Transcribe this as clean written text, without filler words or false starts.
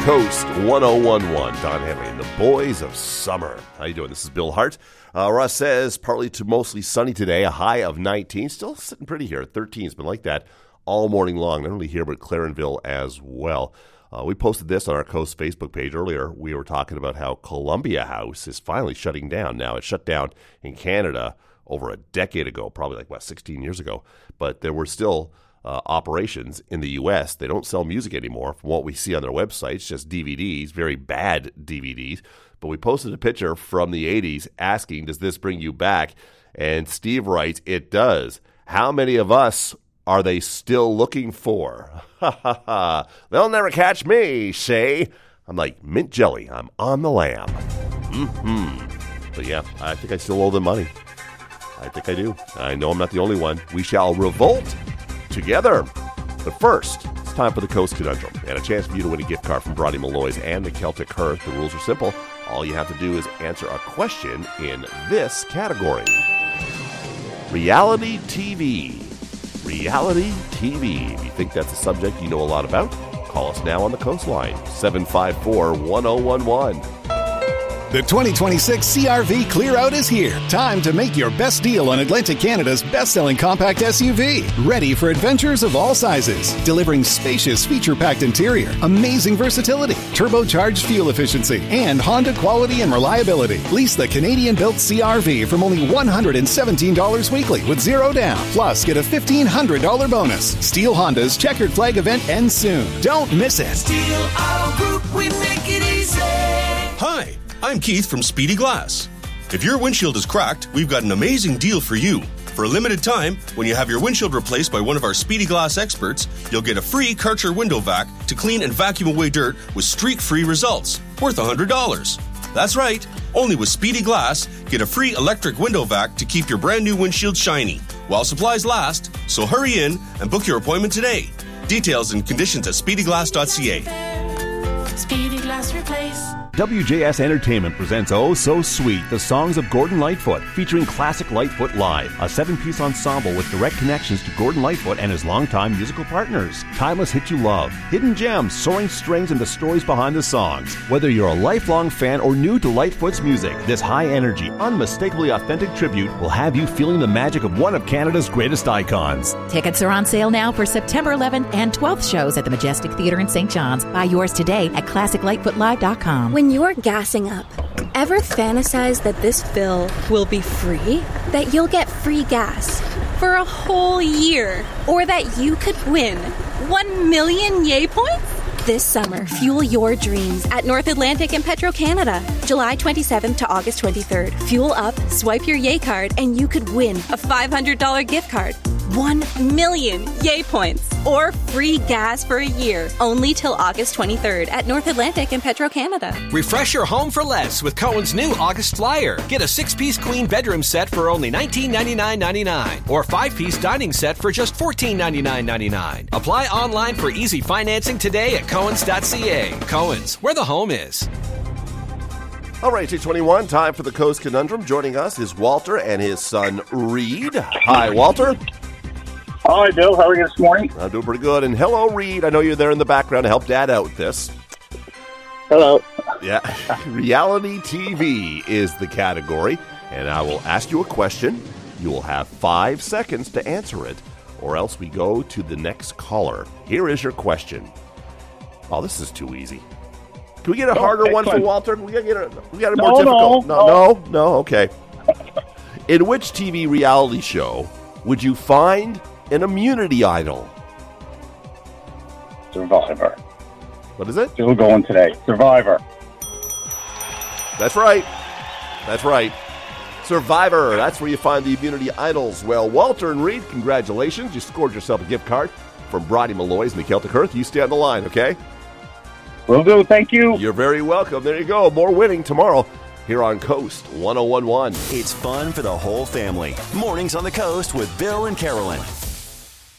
Coast 1011. Don Henley and the Boys of Summer. How you doing? This is Bill Hart. Russ says partly to mostly sunny today, a high of 19. Still sitting pretty here at 13. It's been like that all morning long, not only here but Clarenville as well. We posted this on our Coast Facebook page earlier. We were talking about how Columbia House is finally shutting down. Now, it shut down in Canada over a decade ago, probably 16 years ago. But there were still operations in the U.S. They don't sell music anymore from what we see on their websites, just DVDs, very bad DVDs. But we posted a picture from the 80s asking, does this bring you back? And Steve writes, it does. How many of us are they still looking for? Ha ha ha. They'll never catch me, Shay. I'm like, mint jelly. I'm on the lam. But yeah, I think I still owe them money. I think I do. I know I'm not the only one. We shall revolt together. But first, it's time for the Coast Conundrum and a chance for you to win a gift card from Brodie Malloy's and the Celtic Hearth. The rules are simple. All you have to do is answer a question in this category. Reality TV. Reality TV. If you think that's a subject you know a lot about, call us now on the Coastline, 754-1011. The 2026 CR-V Clear Out is here. Time to make your best deal on Atlantic Canada's best-selling compact SUV. Ready for adventures of all sizes. Delivering spacious, feature-packed interior, amazing versatility, turbocharged fuel efficiency, and Honda quality and reliability. Lease the Canadian-built CR-V from only $117 weekly with zero down. Plus, get a $1,500 bonus. Steel Honda's checkered flag event ends soon. Don't miss it. Steel Auto Group, we make it easy. Hi, I'm Keith from Speedy Glass. If your windshield is cracked, we've got an amazing deal for you. For a limited time, when you have your windshield replaced by one of our Speedy Glass experts, you'll get a free Karcher window vac to clean and vacuum away dirt with streak-free results, worth $100. That's right, only with Speedy Glass, get a free electric window vac to keep your brand new windshield shiny, while supplies last, so hurry in and book your appointment today. Details and conditions at speedyglass.ca. Speedy Glass Replace. WJS Entertainment presents Oh So Sweet, the songs of Gordon Lightfoot, featuring classic Lightfoot Live, a 7-piece ensemble with direct connections to Gordon Lightfoot and his longtime musical partners. Timeless hits you love, hidden gems, soaring strings, and the stories behind the songs. Whether you're a lifelong fan or new to Lightfoot's music, this high-energy, unmistakably authentic tribute will have you feeling the magic of one of Canada's greatest icons. Tickets are on sale now for September 11th and 12th shows at the Majestic Theatre in St. John's. Buy yours today at ClassicLightfootLive.com. When you're gassing up, ever fantasize that this fill will be free? That you'll get free gas for a whole year? Or that you could win 1 million Yay points? This summer, fuel your dreams at North Atlantic and Petro-Canada. July 27th to August 23rd. Fuel up, swipe your Yay card, and you could win a $500 gift card. 1 million Yay points or free gas for a year, only till August 23rd at North Atlantic and Petro-Canada. Refresh your home for less with Cohen's new August Flyer. Get a 6-piece queen bedroom set for only $1999.99 or 5-piece dining set for just $1499.99. Apply online for easy financing today at Cohen's.ca. Cohen's, where the home is. All right, 2:21, time for the Coast Conundrum. Joining us is Walter and his son, Reed. Hi, Walter. Hi, Bill. How are you this morning? I'm doing pretty good. And hello, Reed. I know you're there in the background to help Dad out with this. Hello. Yeah. Reality TV is the category. And I will ask you a question. You will have 5 seconds to answer it, or else we go to the next caller. Here is your question. Oh, this is too easy. Can we get a harder one for Walter? We got a more difficult. No. Okay. In which TV reality show would you find an immunity idol? Survivor. What is it? Still going today. Survivor. That's right. Survivor. That's where you find the immunity idols. Well, Walter and Reed, congratulations. You scored yourself a gift card from Brodie Malloy's and the Celtic Hearth. You stay on the line, okay? Will do. Thank you. You're very welcome. There you go. More winning tomorrow here on Coast 1011. It's fun for the whole family. Mornings on the Coast with Bill and Carolyn.